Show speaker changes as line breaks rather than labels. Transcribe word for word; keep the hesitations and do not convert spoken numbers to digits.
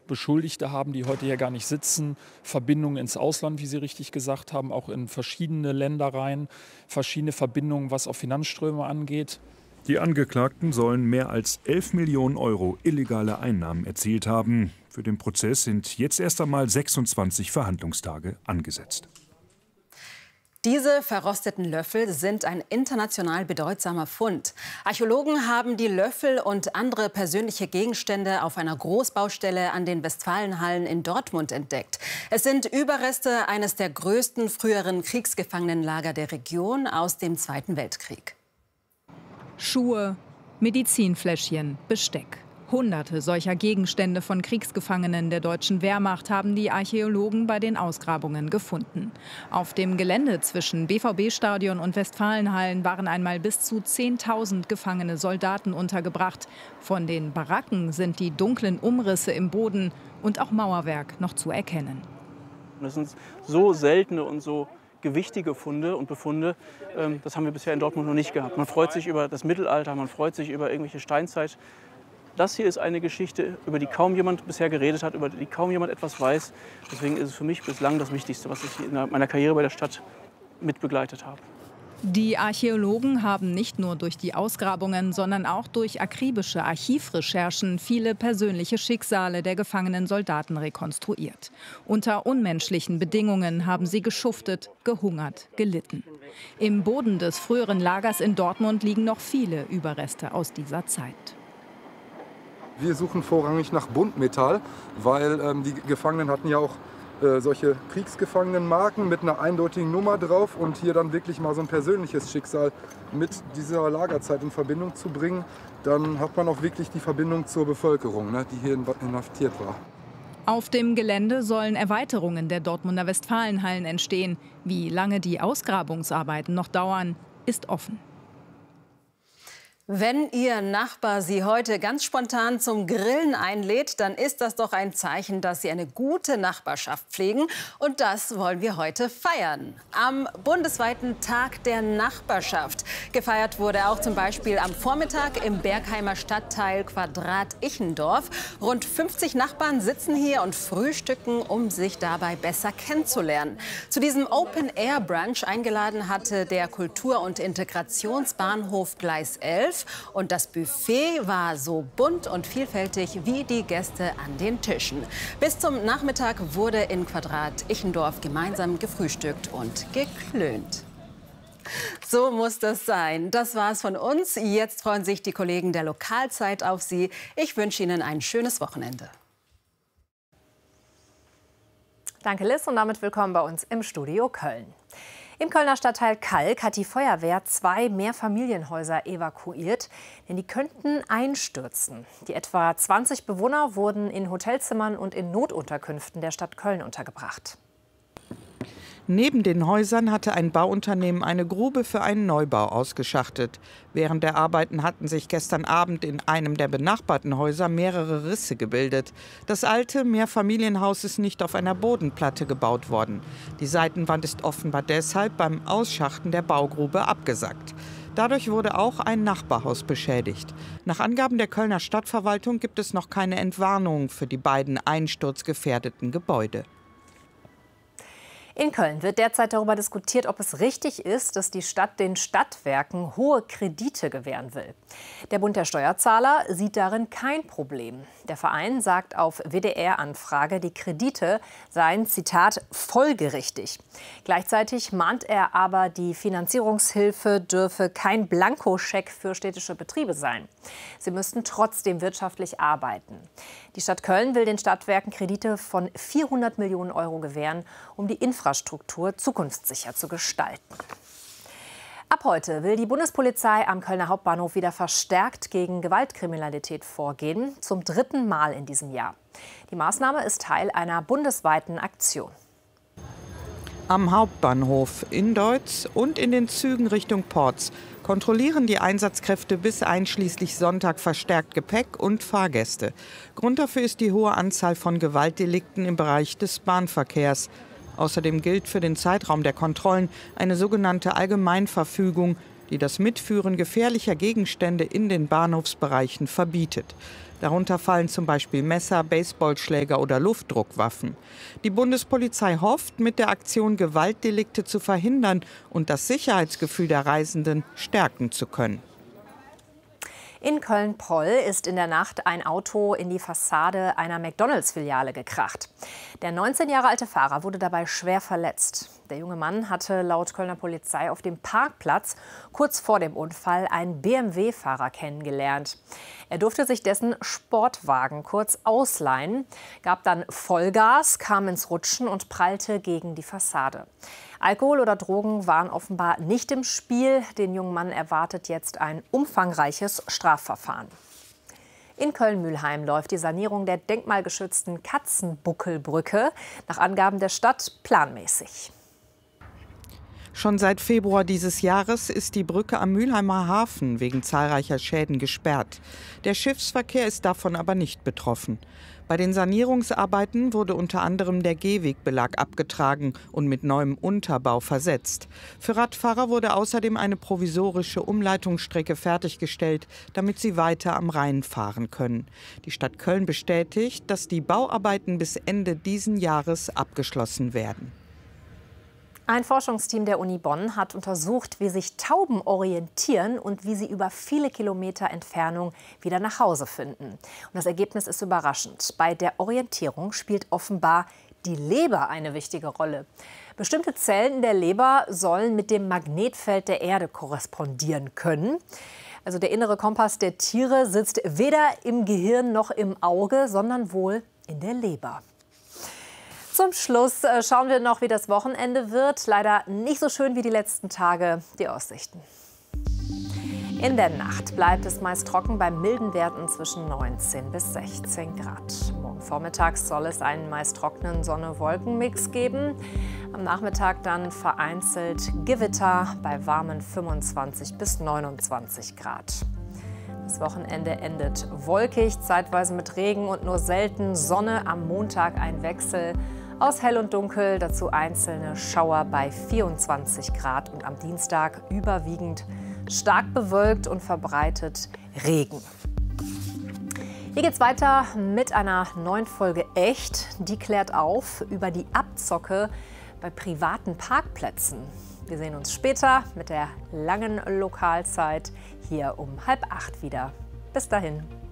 Beschuldigte haben, die heute hier gar nicht sitzen, Verbindungen ins Ausland, wie Sie richtig gesagt haben, auch in verschiedene Länder rein, verschiedene Verbindungen, was auch Finanzströme angeht.
Die Angeklagten sollen mehr als elf Millionen Euro illegale Einnahmen erzielt haben. Für den Prozess sind jetzt erst einmal sechsundzwanzig Verhandlungstage angesetzt.
Diese verrosteten Löffel sind ein international bedeutsamer Fund. Archäologen haben die Löffel und andere persönliche Gegenstände auf einer Großbaustelle an den Westfalenhallen in Dortmund entdeckt. Es sind Überreste eines der größten früheren Kriegsgefangenenlager der Region aus dem Zweiten Weltkrieg.
Schuhe, Medizinfläschchen, Besteck. Hunderte solcher Gegenstände von Kriegsgefangenen der deutschen Wehrmacht haben die Archäologen bei den Ausgrabungen gefunden. Auf dem Gelände zwischen B V B-Stadion und Westfalenhallen waren einmal bis zu zehntausend gefangene Soldaten untergebracht. Von den Baracken sind die dunklen Umrisse im Boden und auch Mauerwerk noch zu erkennen.
Das sind so seltene und so gewichtige Funde und Befunde, das haben wir bisher in Dortmund noch nicht gehabt. Man freut sich über das Mittelalter, man freut sich über irgendwelche Steinzeit. Das hier ist eine Geschichte, über die kaum jemand bisher geredet hat, über die kaum jemand etwas weiß. Deswegen ist es für mich bislang das Wichtigste, was ich in meiner Karriere bei der Stadt mitbegleitet habe.
Die Archäologen haben nicht nur durch die Ausgrabungen, sondern auch durch akribische Archivrecherchen viele persönliche Schicksale der gefangenen Soldaten rekonstruiert. Unter unmenschlichen Bedingungen haben sie geschuftet, gehungert, gelitten. Im Boden des früheren Lagers in Dortmund liegen noch viele Überreste aus dieser Zeit.
Wir suchen vorrangig nach Buntmetall, weil ähm, die Gefangenen hatten ja auch äh, solche Kriegsgefangenenmarken mit einer eindeutigen Nummer drauf. Und hier dann wirklich mal so ein persönliches Schicksal mit dieser Lagerzeit in Verbindung zu bringen, dann hat man auch wirklich die Verbindung zur Bevölkerung, ne, die hier inhaftiert war.
Auf dem Gelände sollen Erweiterungen der Dortmunder Westfalenhallen entstehen. Wie lange die Ausgrabungsarbeiten noch dauern, ist offen.
Wenn Ihr Nachbar Sie heute ganz spontan zum Grillen einlädt, dann ist das doch ein Zeichen, dass Sie eine gute Nachbarschaft pflegen. Und das wollen wir heute feiern. Am bundesweiten Tag der Nachbarschaft. Gefeiert wurde auch zum Beispiel am Vormittag im Bergheimer Stadtteil Quadrat-Ichendorf. Rund fünfzig Nachbarn sitzen hier und frühstücken, um sich dabei besser kennenzulernen. Zu diesem Open-Air-Brunch eingeladen hatte der Kultur- und Integrationsbahnhof Gleis elf. Und das Buffet war so bunt und vielfältig wie die Gäste an den Tischen. Bis zum Nachmittag wurde in Quadrat-Ichendorf gemeinsam gefrühstückt und geklönt. So muss das sein. Das war's von uns. Jetzt freuen sich die Kollegen der Lokalzeit auf Sie. Ich wünsche Ihnen ein schönes Wochenende.
Danke, Liz, und damit willkommen bei uns im Studio Köln. Im Kölner Stadtteil Kalk hat die Feuerwehr zwei Mehrfamilienhäuser evakuiert, denn die könnten einstürzen. Die etwa zwanzig Bewohner wurden in Hotelzimmern und in Notunterkünften der Stadt Köln untergebracht.
Neben den Häusern hatte ein Bauunternehmen eine Grube für einen Neubau ausgeschachtet. Während der Arbeiten hatten sich gestern Abend in einem der benachbarten Häuser mehrere Risse gebildet. Das alte Mehrfamilienhaus ist nicht auf einer Bodenplatte gebaut worden. Die Seitenwand ist offenbar deshalb beim Ausschachten der Baugrube abgesackt. Dadurch wurde auch ein Nachbarhaus beschädigt. Nach Angaben der Kölner Stadtverwaltung gibt es noch keine Entwarnung für die beiden einsturzgefährdeten Gebäude.
In Köln wird derzeit darüber diskutiert, ob es richtig ist, dass die Stadt den Stadtwerken hohe Kredite gewähren will. Der Bund der Steuerzahler sieht darin kein Problem. Der Verein sagt auf W D R-Anfrage, die Kredite seien, Zitat, folgerichtig. Gleichzeitig mahnt er aber, die Finanzierungshilfe dürfe kein Blankoscheck für städtische Betriebe sein. Sie müssten trotzdem wirtschaftlich arbeiten. Die Stadt Köln will den Stadtwerken Kredite von vierhundert Millionen Euro gewähren, um die Infrastruktur zukunftssicher zu gestalten. Ab heute will die Bundespolizei am Kölner Hauptbahnhof wieder verstärkt gegen Gewaltkriminalität vorgehen, zum dritten Mal in diesem Jahr. Die Maßnahme ist Teil einer bundesweiten Aktion.
Am Hauptbahnhof in Deutz und in den Zügen Richtung Porz kontrollieren die Einsatzkräfte bis einschließlich Sonntag verstärkt Gepäck und Fahrgäste. Grund dafür ist die hohe Anzahl von Gewaltdelikten im Bereich des Bahnverkehrs. Außerdem gilt für den Zeitraum der Kontrollen eine sogenannte Allgemeinverfügung, die das Mitführen gefährlicher Gegenstände in den Bahnhofsbereichen verbietet. Darunter fallen zum Beispiel Messer, Baseballschläger oder Luftdruckwaffen. Die Bundespolizei hofft, mit der Aktion Gewaltdelikte zu verhindern und das Sicherheitsgefühl der Reisenden stärken zu können.
In Köln-Poll ist in der Nacht ein Auto in die Fassade einer McDonalds-Filiale gekracht. Der neunzehn Jahre alte Fahrer wurde dabei schwer verletzt. Der junge Mann hatte laut Kölner Polizei auf dem Parkplatz kurz vor dem Unfall einen B M W-Fahrer kennengelernt. Er durfte sich dessen Sportwagen kurz ausleihen, gab dann Vollgas, kam ins Rutschen und prallte gegen die Fassade. Alkohol oder Drogen waren offenbar nicht im Spiel. Den jungen Mann erwartet jetzt ein umfangreiches Strafverfahren. In Köln-Mühlheim läuft die Sanierung der denkmalgeschützten Katzenbuckelbrücke nach Angaben der Stadt planmäßig.
Schon seit Februar dieses Jahres ist die Brücke am Mülheimer Hafen wegen zahlreicher Schäden gesperrt. Der Schiffsverkehr ist davon aber nicht betroffen. Bei den Sanierungsarbeiten wurde unter anderem der Gehwegbelag abgetragen und mit neuem Unterbau versetzt. Für Radfahrer wurde außerdem eine provisorische Umleitungsstrecke fertiggestellt, damit sie weiter am Rhein fahren können. Die Stadt Köln bestätigt, dass die Bauarbeiten bis Ende diesen Jahres abgeschlossen werden.
Ein Forschungsteam der Uni Bonn hat untersucht, wie sich Tauben orientieren und wie sie über viele Kilometer Entfernung wieder nach Hause finden. Und das Ergebnis ist überraschend. Bei der Orientierung spielt offenbar die Leber eine wichtige Rolle. Bestimmte Zellen in der Leber sollen mit dem Magnetfeld der Erde korrespondieren können. Also der innere Kompass der Tiere sitzt weder im Gehirn noch im Auge, sondern wohl in der Leber. Zum Schluss schauen wir noch, wie das Wochenende wird. Leider nicht so schön wie die letzten Tage. Die Aussichten. In der Nacht bleibt es meist trocken bei milden Werten zwischen neunzehn bis sechzehn Grad. Morgen vormittags soll es einen meist trockenen Sonne-Wolken-Mix geben. Am Nachmittag dann vereinzelt Gewitter bei warmen fünfundzwanzig bis neunundzwanzig Grad. Das Wochenende endet wolkig, zeitweise mit Regen und nur selten Sonne. Am Montag ein Wechsel aus Hell und Dunkel, dazu einzelne Schauer bei vierundzwanzig Grad und am Dienstag überwiegend stark bewölkt und verbreitet Regen. Hier geht's weiter mit einer neuen Folge Echt. Die klärt auf über die Abzocke bei privaten Parkplätzen. Wir sehen uns später mit der langen Lokalzeit hier um halb acht wieder. Bis dahin.